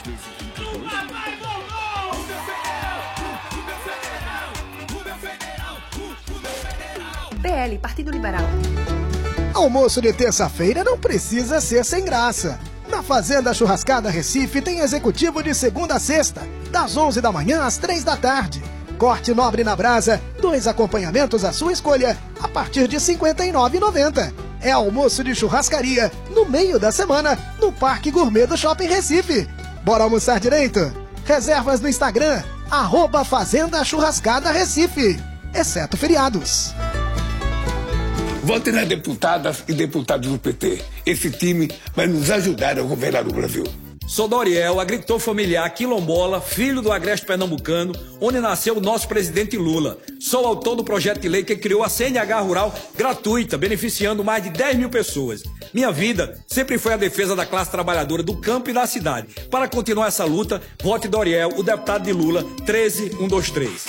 PL, Partido Liberal. Almoço de terça-feira não precisa ser sem graça. Na Fazenda Churrascada Recife tem executivo de segunda a sexta, das 11 da manhã às 3 da tarde. Corte nobre na brasa, 2 acompanhamentos à sua escolha, a partir de R$ 59,90. É almoço de churrascaria, no meio da semana, no Parque Gourmet do Shopping Recife. Bora almoçar direito? Reservas no Instagram, @Fazenda Churrascada Recife, exceto feriados. Vote nas deputadas e deputados do PT. Esse time vai nos ajudar a governar o Brasil. Sou Doriel, agricultor familiar quilombola, filho do agreste pernambucano, onde nasceu o nosso presidente Lula. Sou autor do projeto de lei que criou a CNH Rural gratuita, beneficiando mais de 10 mil pessoas. Minha vida sempre foi a defesa da classe trabalhadora do campo e da cidade. Para continuar essa luta, vote Doriel, o deputado de Lula, 13123.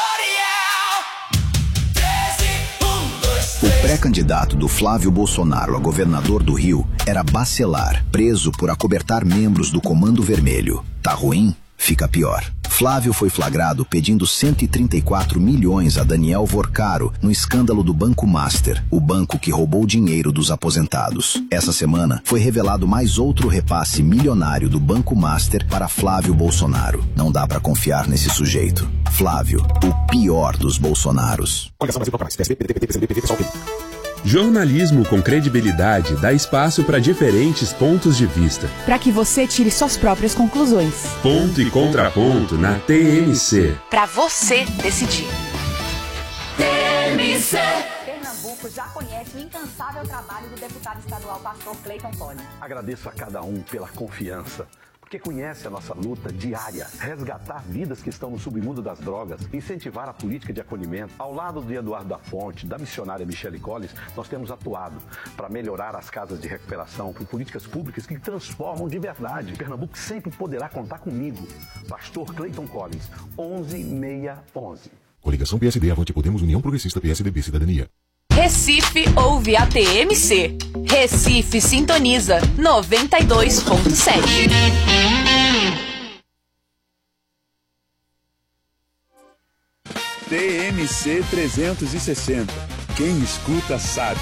O pré-candidato do Flávio Bolsonaro a governador do Rio era Bacelar, preso por acobertar membros do Comando Vermelho. Tá ruim? Fica pior. Flávio foi flagrado pedindo 134 milhões a Daniel Vorcaro no escândalo do Banco Master, o banco que roubou dinheiro dos aposentados. Essa semana foi revelado mais outro repasse milionário do Banco Master para Flávio Bolsonaro. Não dá pra confiar nesse sujeito. Flávio, o pior dos Bolsonaros. Jornalismo com credibilidade dá espaço para diferentes pontos de vista. Para que você tire suas próprias conclusões. Ponto e contraponto na TMC. Para você decidir. TMC. Pernambuco já conhece o incansável trabalho do deputado estadual pastor Clayton Collins. Agradeço a cada um pela confiança, porque conhece a nossa luta diária, resgatar vidas que estão no submundo das drogas, incentivar a política de acolhimento. Ao lado de Eduardo da Fonte, da missionária Michele Collins, nós temos atuado para melhorar as casas de recuperação com políticas públicas que transformam de verdade. Pernambuco sempre poderá contar comigo. Pastor Clayton Collins, 11611. Coligação PSD, Avante Podemos, União Progressista, PSDB, Cidadania. Recife ouve a TMC. Recife sintoniza 92.7. TMC 360. Quem escuta sabe.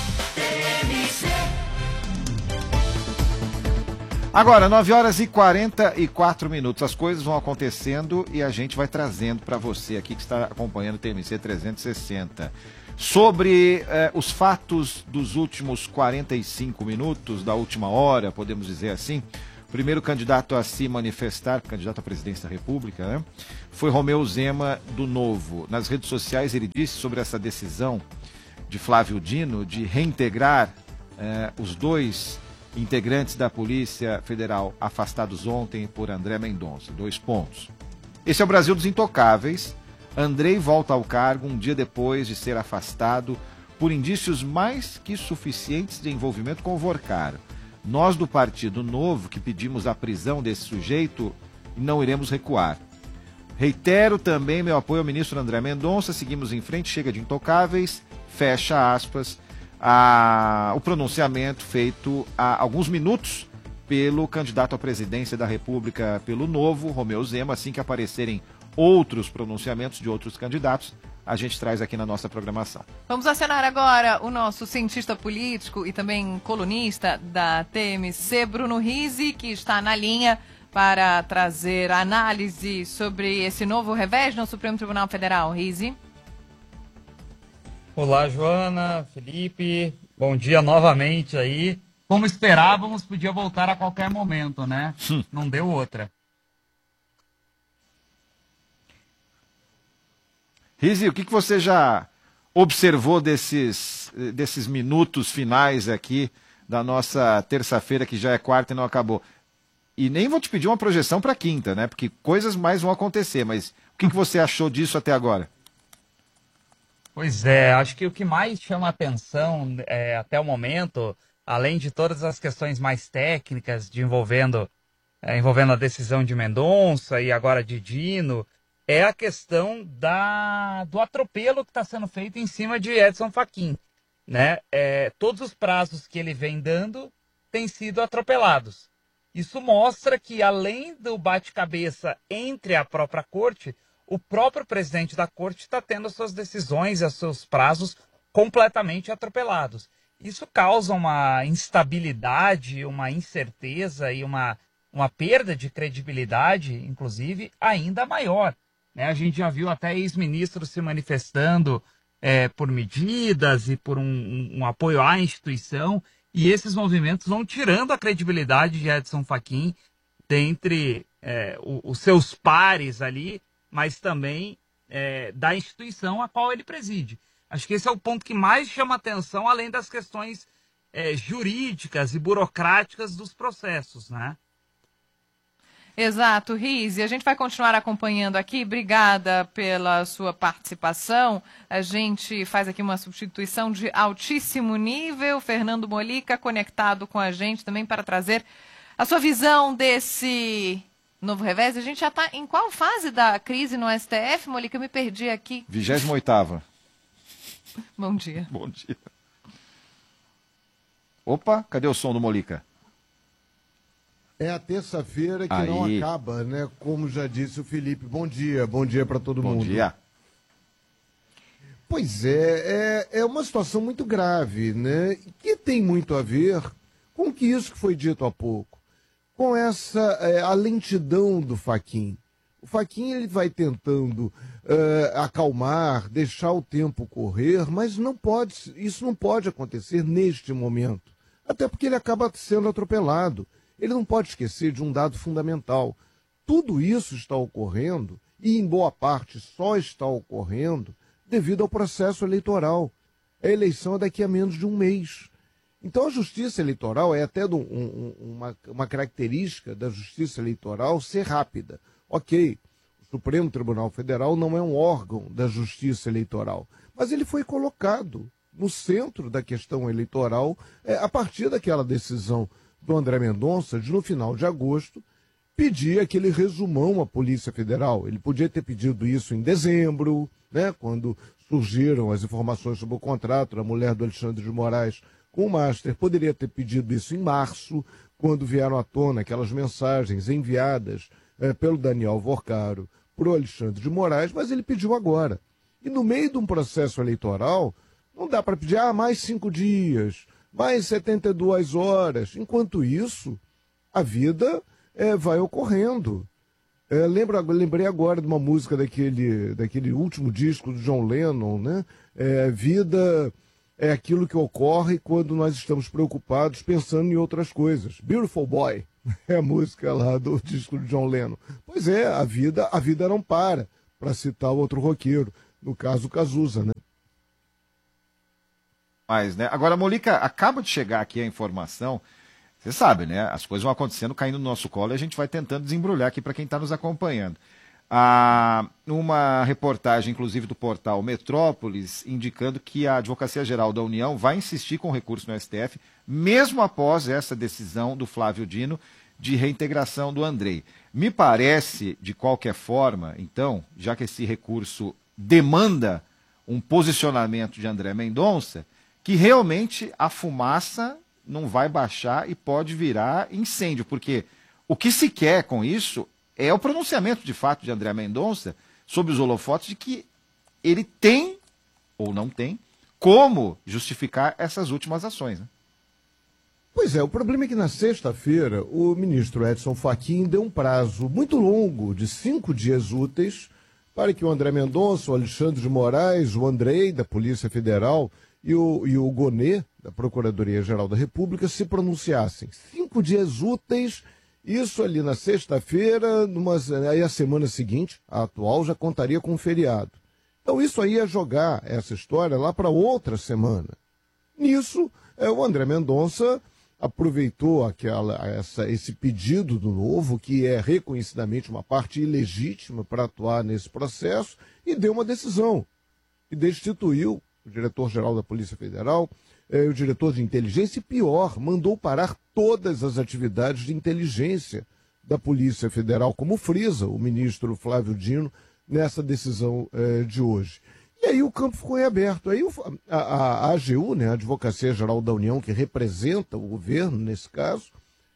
Agora, 9 horas e 44 minutos. As coisas vão acontecendo e a gente vai trazendo para você aqui que está acompanhando o TMC 360. Sobre os fatos dos últimos 45 minutos, da última hora, podemos dizer assim. O primeiro candidato a se manifestar, candidato à presidência da República, né, foi Romeu Zema, do Novo. Nas redes sociais ele disse sobre essa decisão de Flávio Dino de reintegrar os dois integrantes da Polícia Federal afastados ontem por André Mendonça. 2 pontos. Esse é o Brasil dos intocáveis. Andrei volta ao cargo um dia depois de ser afastado por indícios mais que suficientes de envolvimento com o Vorcaro. Nós do Partido Novo, que pedimos a prisão desse sujeito, não iremos recuar. Reitero também meu apoio ao ministro André Mendonça, seguimos em frente, chega de intocáveis, fecha aspas, o pronunciamento feito há alguns minutos pelo candidato à presidência da República pelo Novo, Romeu Zema. Assim que aparecerem outros pronunciamentos de outros candidatos, a gente traz aqui na nossa programação. Vamos acionar agora o nosso cientista político e também colunista da TMC, Bruno Rizzi, que está na linha para trazer análise sobre esse novo revés no Supremo Tribunal Federal. Rizzi. Olá, Joana, Felipe, bom dia novamente aí. Como esperávamos, podia voltar a qualquer momento, né? Não deu outra. Rizzi, o que você já observou desses minutos finais aqui da nossa terça-feira, que já é quarta e não acabou? E nem vou te pedir uma projeção para quinta, né? Porque coisas mais vão acontecer, mas o que você achou disso até agora? Pois é, acho que o que mais chama a atenção até o momento, além de todas as questões mais técnicas envolvendo a decisão de Mendonça e agora de Dino, é a questão do atropelo que está sendo feito em cima de Edson Fachin, né? Todos os prazos que ele vem dando têm sido atropelados. Isso mostra que, além do bate-cabeça entre a própria corte, o próprio presidente da corte está tendo as suas decisões e os seus prazos completamente atropelados. Isso causa uma instabilidade, uma incerteza e uma perda de credibilidade, inclusive, ainda maior. Né? A gente já viu até ex-ministros se manifestando por medidas e por um apoio à instituição, e esses movimentos vão tirando a credibilidade de Edson Fachin dentre os seus pares ali, mas também da instituição a qual ele preside. Acho que esse é o ponto que mais chama atenção, além das questões jurídicas e burocráticas dos processos, né? Exato, Rize. A gente vai continuar acompanhando aqui. Obrigada pela sua participação. A gente faz aqui uma substituição de altíssimo nível. Fernando Molica conectado com a gente também para trazer a sua visão desse novo revés. A gente já está em qual fase da crise no STF, Molica? Eu me perdi aqui. 28ª. Bom dia. Bom dia. Opa, cadê o som do Molica? É a terça-feira que não acaba, né? Como já disse o Felipe. Bom dia para todo mundo. Bom dia. Pois é uma situação muito grave, né? Que tem muito a ver com que isso que foi dito há pouco, com a lentidão do Fachin. O Fachin ele vai tentando acalmar, deixar o tempo correr, mas isso não pode acontecer neste momento, até porque ele acaba sendo atropelado. Ele não pode esquecer de um dado fundamental. Tudo isso está ocorrendo, e em boa parte só está ocorrendo, devido ao processo eleitoral. A eleição é daqui a menos de um mês. Então a justiça eleitoral é até uma característica da justiça eleitoral ser rápida. Ok, o Supremo Tribunal Federal não é um órgão da justiça eleitoral, mas ele foi colocado no centro da questão eleitoral a partir daquela decisão do André Mendonça, de no final de agosto, pedir aquele resumão à Polícia Federal. Ele podia ter pedido isso em dezembro, né, quando surgiram as informações sobre o contrato da mulher do Alexandre de Moraes com o Master. Poderia ter pedido isso em março, quando vieram à tona aquelas mensagens enviadas pelo Daniel Vorcaro para o Alexandre de Moraes, mas ele pediu agora. E no meio de um processo eleitoral, não dá para pedir mais 5 dias, mais 72 horas. Enquanto isso, a vida vai ocorrendo. Lembrei agora de uma música daquele último disco do John Lennon, né? Vida é aquilo que ocorre quando nós estamos preocupados pensando em outras coisas. Beautiful Boy é a música lá do disco do John Lennon. Pois é, a vida não para citar o outro roqueiro, no caso o Cazuza, né? Mas, né? Agora, Molica, acaba de chegar aqui a informação, você sabe, né? As coisas vão acontecendo, caindo no nosso colo, e a gente vai tentando desembrulhar aqui para quem está nos acompanhando. Uma reportagem, inclusive, do portal Metrópolis, indicando que a Advocacia Geral da União vai insistir com recurso no STF, mesmo após essa decisão do Flávio Dino de reintegração do Andrei. Me parece, de qualquer forma, então, já que esse recurso demanda um posicionamento de André Mendonça, que realmente a fumaça não vai baixar e pode virar incêndio, porque o que se quer com isso é o pronunciamento de fato de André Mendonça sobre os holofotes de que ele tem, ou não tem, como justificar essas últimas ações, né? Pois é, o problema é que na sexta-feira o ministro Edson Fachin deu um prazo muito longo de 5 dias úteis para que o André Mendonça, o Alexandre de Moraes, o Andrei da Polícia Federal e o Gonê, da Procuradoria-Geral da República, se pronunciassem. 5 dias úteis, isso ali na sexta-feira, aí a semana seguinte, a atual, já contaria com um feriado. Então isso aí ia jogar essa história lá para outra semana. Nisso, o André Mendonça aproveitou esse pedido do Novo, que é reconhecidamente uma parte ilegítima para atuar nesse processo, e deu uma decisão. E destituiu o diretor-geral da Polícia Federal, o diretor de inteligência, e pior, mandou parar todas as atividades de inteligência da Polícia Federal, como frisa o ministro Flávio Dino nessa decisão de hoje. E aí o campo ficou em aberto. Aí a AGU, né, a Advocacia Geral da União, que representa o governo nesse caso,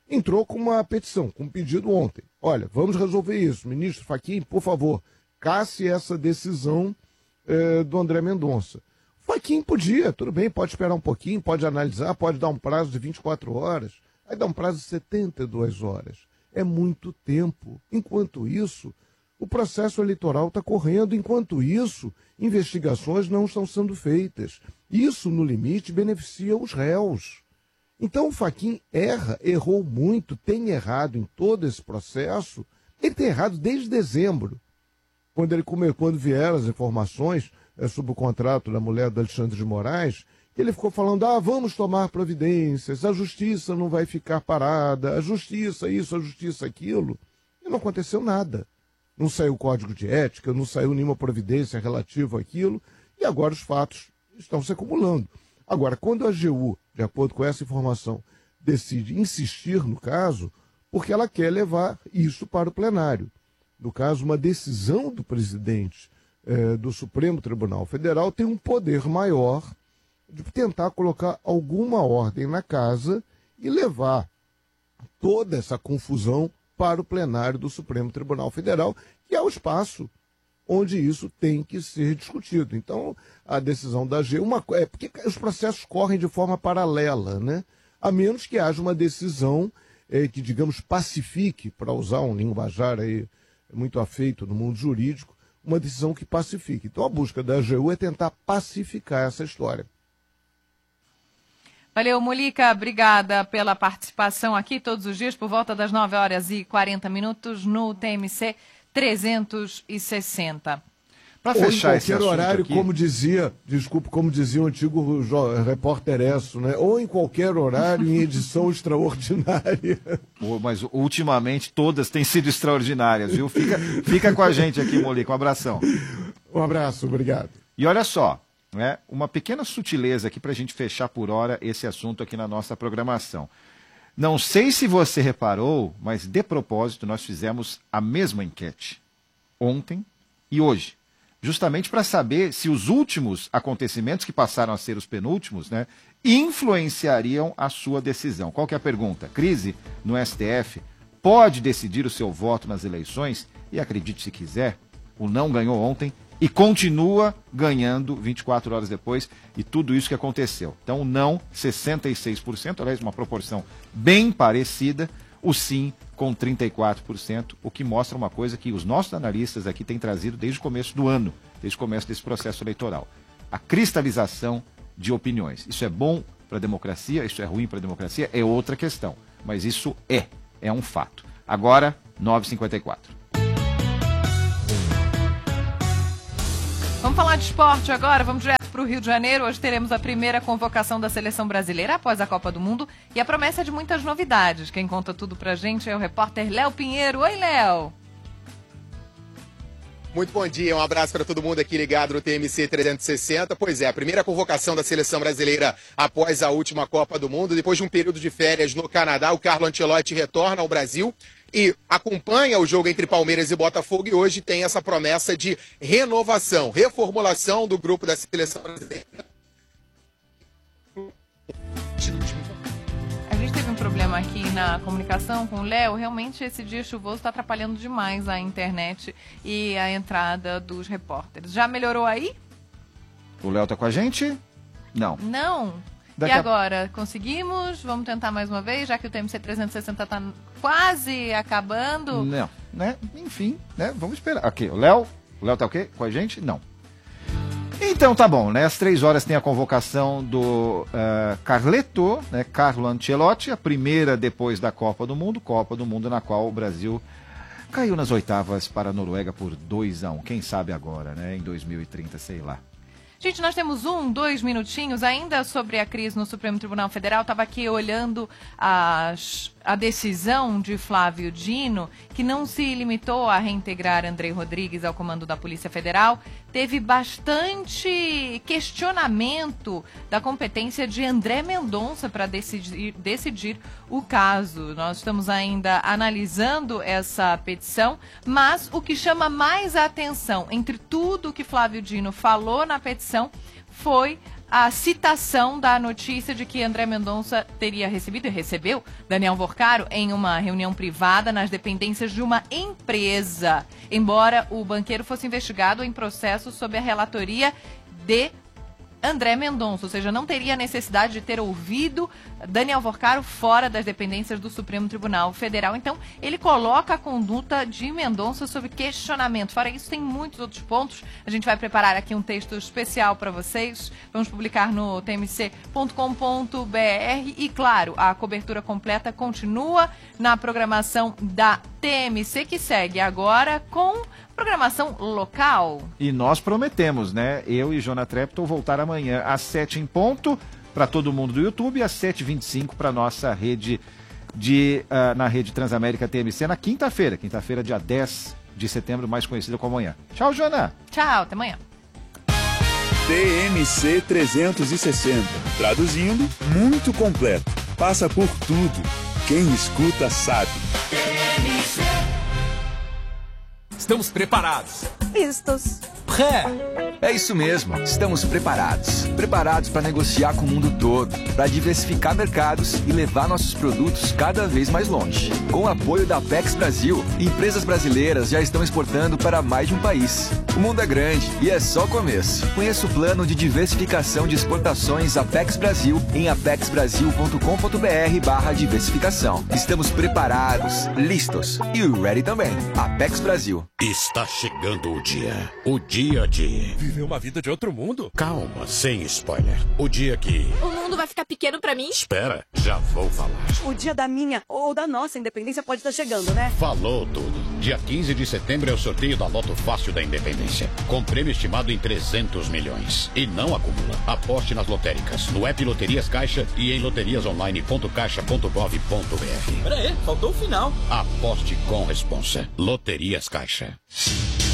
entrou com uma petição, com um pedido ontem. Olha, vamos resolver isso. Ministro Fachin, por favor, casse essa decisão do André Mendonça. O Fachin podia, tudo bem, pode esperar um pouquinho, pode analisar, pode dar um prazo de 24 horas, aí dá um prazo de 72 horas. É muito tempo. Enquanto isso, o processo eleitoral está correndo. Enquanto isso, investigações não estão sendo feitas. Isso, no limite, beneficia os réus. Então o Fachin errou muito, tem errado em todo esse processo. Ele tem errado desde dezembro, quando vieram as informações sobre o contrato da mulher do Alexandre de Moraes. Ele ficou falando, vamos tomar providências, a justiça não vai ficar parada, a justiça isso, a justiça aquilo. E não aconteceu nada. Não saiu o código de ética, não saiu nenhuma providência relativa àquilo, e agora os fatos estão se acumulando. Agora, quando a AGU, de acordo com essa informação, decide insistir no caso, porque ela quer levar isso para o plenário. No caso, uma decisão do presidente do Supremo Tribunal Federal tem um poder maior de tentar colocar alguma ordem na casa e levar toda essa confusão para o plenário do Supremo Tribunal Federal, que é o espaço onde isso tem que ser discutido. Então, a decisão da AGU, porque os processos correm de forma paralela, né? A menos que haja uma decisão que, digamos, pacifique, para usar um linguajar aí muito afeito no mundo jurídico, uma decisão que pacifique. Então, a busca da AGU é tentar pacificar essa história. Valeu, Mulica, obrigada pela participação aqui todos os dias, por volta das 9h40 no TMC 360. Para fechar esse assunto horário, aqui, como dizia o antigo repórter Esso, né? Ou em qualquer horário, em edição extraordinária. Mas ultimamente todas têm sido extraordinárias, viu? Fica com a gente aqui, Mulica, um abração. Um abraço, obrigado. E olha só, né, uma pequena sutileza aqui para a gente fechar por hora esse assunto aqui na nossa programação. Não sei se você reparou, mas de propósito nós fizemos a mesma enquete ontem e hoje, justamente para saber se os últimos acontecimentos que passaram a ser os penúltimos, né, influenciariam a sua decisão. Qual que é a pergunta? Crise no STF pode decidir o seu voto nas eleições? E acredite se quiser, o não ganhou ontem e continua ganhando 24 horas depois, e tudo isso que aconteceu. Então, o não, 66%, aliás, uma proporção bem parecida, o sim com 34%, o que mostra uma coisa que os nossos analistas aqui têm trazido desde o começo do ano, desde o começo desse processo eleitoral. A cristalização de opiniões. Isso é bom para a democracia, isso é ruim para a democracia, é outra questão. Mas isso é um fato. Agora, 9h54. Vamos falar de esporte agora, vamos direto para o Rio de Janeiro. Hoje teremos a primeira convocação da seleção brasileira após a Copa do Mundo e a promessa de muitas novidades. Quem conta tudo pra gente é o repórter Léo Pinheiro. Oi, Léo! Muito bom dia, um abraço para todo mundo aqui ligado no TMC 360. Pois é, a primeira convocação da seleção brasileira após a última Copa do Mundo. Depois de um período de férias no Canadá, o Carlo Ancelotti retorna ao Brasil e acompanha o jogo entre Palmeiras e Botafogo, e hoje tem essa promessa de renovação, reformulação do grupo da seleção brasileira. A gente teve um problema aqui na comunicação com o Léo. Realmente esse dia chuvoso está atrapalhando demais a internet e a entrada dos repórteres. Já melhorou aí? O Léo tá com a gente? Não. Não. E agora? Conseguimos? Vamos tentar mais uma vez, já que o TMC 360 está quase acabando? Não, né? Enfim, né? Vamos esperar. Aqui, o Léo tá o quê? Com a gente? Não. Então tá bom, né? Às 3 horas tem a convocação do Carleto, né? Carlo Ancelotti, a primeira depois da Copa do Mundo na qual o Brasil caiu nas oitavas para a Noruega por 2-1. Quem sabe agora, né? Em 2030, sei lá. Gente, nós temos 2 minutinhos ainda sobre a crise no Supremo Tribunal Federal. Estava aqui olhando a decisão de Flávio Dino, que não se limitou a reintegrar André Rodrigues ao comando da Polícia Federal. Teve bastante questionamento da competência de André Mendonça para decidir o caso. Nós estamos ainda analisando essa petição, mas o que chama mais a atenção entre tudo que Flávio Dino falou na petição foi a citação da notícia de que André Mendonça teria recebido e recebeu Daniel Vorcaro em uma reunião privada nas dependências de uma empresa, embora o banqueiro fosse investigado em processo sob a relatoria de André Mendonça, ou seja, não teria necessidade de ter ouvido Daniel Vorcaro fora das dependências do Supremo Tribunal Federal. Então, ele coloca a conduta de Mendonça sob questionamento. Fora isso, tem muitos outros pontos. A gente vai preparar aqui um texto especial para vocês. Vamos publicar no tmc.com.br e, claro, a cobertura completa continua na programação da TMC, que segue agora com programação local. E nós prometemos, né? Eu e Jonah Trepton voltar amanhã às 7 em ponto para todo mundo do YouTube e às 7h25 para nossa rede na rede Transamérica TMC na quinta-feira, dia 10 de setembro, mais conhecida como amanhã. Tchau, Jonah. Tchau, até amanhã. TMC 360. Traduzindo, muito completo. Passa por tudo. Quem escuta sabe. Estamos preparados. Vistos. É isso mesmo, estamos preparados. Preparados para negociar com o mundo todo, para diversificar mercados e levar nossos produtos cada vez mais longe. Com o apoio da Apex Brasil, empresas brasileiras já estão exportando para mais de um país. O mundo é grande e é só o começo. Conheça o plano de diversificação de exportações Apex Brasil em apexbrasil.com.br/diversificação. Estamos preparados, listos e ready também. Apex Brasil. Está chegando o dia de viver uma vida de outro mundo. Calma, sem spoiler. O dia que o mundo vai ficar pequeno pra mim? Espera, já vou falar. O dia da minha ou da nossa independência pode estar chegando, né? Falou tudo. Dia 15 de setembro é o sorteio da Loto Fácil da Independência, com prêmio estimado em 300 milhões. E não acumula. Aposte nas lotéricas, no app Loterias Caixa e em loteriasonline.caixa.gov.br. Pera aí, faltou o final. Aposte com responsa. Loterias Caixa.